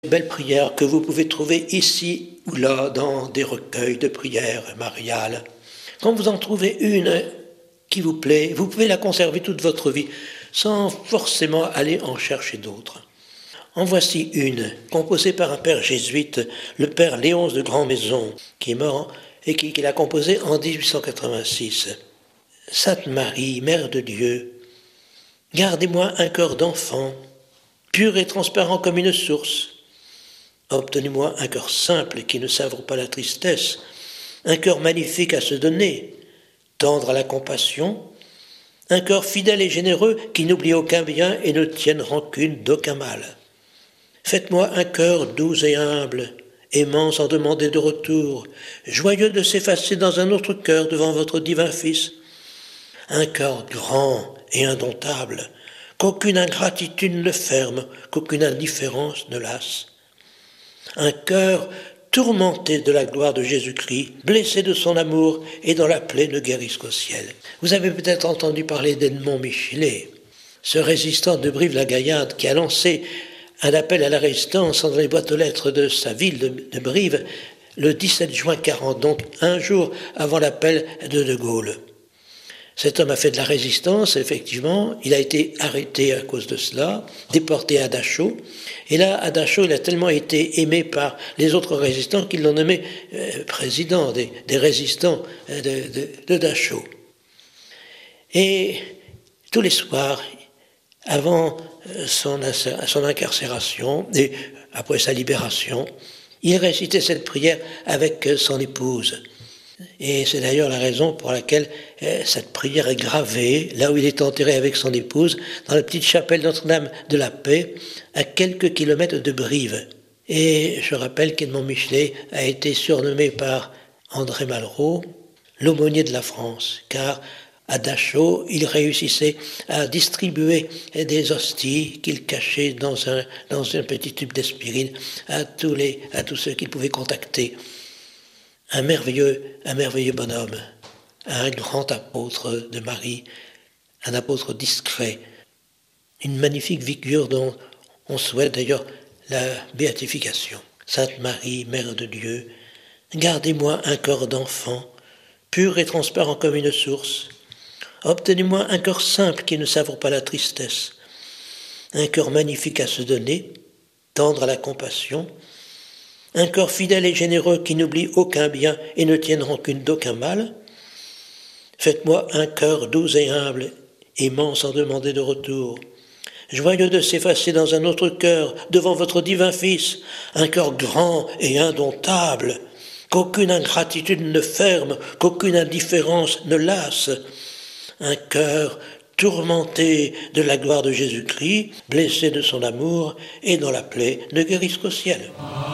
Belle prière que vous pouvez trouver ici ou là dans des recueils de prières mariales. Quand vous en trouvez une qui vous plaît, vous pouvez la conserver toute votre vie sans forcément aller en chercher d'autres. En voici une, composée par un père jésuite, le père Léonce de Grandmaison, qui est mort et qui l'a composée en 1886. Sainte Marie, Mère de Dieu, gardez-moi un cœur d'enfant, pur et transparent comme une source. Obtenez-moi un cœur simple qui ne savre pas la tristesse, un cœur magnifique à se donner, tendre à la compassion, un cœur fidèle et généreux qui n'oublie aucun bien et ne tienne rancune d'aucun mal. Faites-moi un cœur doux et humble, aimant sans demander de retour, joyeux de s'effacer dans un autre cœur devant votre divin Fils, un cœur grand et indomptable, qu'aucune ingratitude ne ferme, qu'aucune indifférence ne lasse. Un cœur tourmenté de la gloire de Jésus-Christ, blessé de son amour et dont la plaie ne guérisse qu'au ciel. Vous avez peut-être entendu parler d'Edmond Michelet, ce résistant de Brive-la-Gaillarde qui a lancé un appel à la résistance dans les boîtes aux lettres de sa ville de Brive le 17 juin 40, donc un jour avant l'appel de Gaulle. Cet homme a fait de la résistance, effectivement, il a été arrêté à cause de cela, déporté à Dachau, et là, à Dachau, il a tellement été aimé par les autres résistants qu'ils l'ont nommé président des résistants de Dachau. Et tous les soirs, avant son incarcération et après sa libération, il récitait cette prière avec son épouse. Et c'est d'ailleurs la raison pour laquelle cette prière est gravée, là où il est enterré avec son épouse, dans la petite chapelle Notre-Dame de la Paix, à quelques kilomètres de Brive. Et je rappelle qu'Edmond Michelet a été surnommé par André Malraux l'aumônier de la France, car à Dachau, il réussissait à distribuer des hosties qu'il cachait dans un petit tube d'aspirine à tous ceux qu'il pouvait contacter. Un merveilleux bonhomme, un grand apôtre de Marie, un apôtre discret, une magnifique figure dont on souhaite d'ailleurs la béatification. Sainte Marie, Mère de Dieu, gardez-moi un corps d'enfant, pur et transparent comme une source. Obtenez-moi un cœur simple qui ne savre pas la tristesse, un cœur magnifique à se donner, tendre à la compassion, un cœur fidèle et généreux qui n'oublie aucun bien et ne tienne rancune d'aucun mal. Faites-moi un cœur doux et humble, aimant sans demander de retour, joyeux de s'effacer dans un autre cœur devant votre divin Fils, un cœur grand et indomptable, qu'aucune ingratitude ne ferme, qu'aucune indifférence ne lasse, un cœur tourmenté de la gloire de Jésus-Christ, blessé de son amour et dont la plaie ne guérisse qu'au ciel.